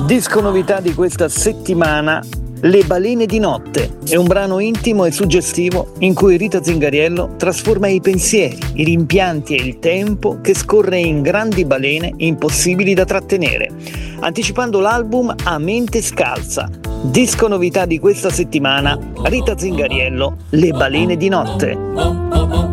Disco novità di questa settimana, Le balene di notte. È un brano intimo e suggestivo in cui Rita Zingariello trasforma i pensieri, i rimpianti e il tempo che scorre in grandi balene impossibili da trattenere, anticipando l'album A mente scalza. Disco novità di questa settimana, Rita Zingariello, Le balene di notte.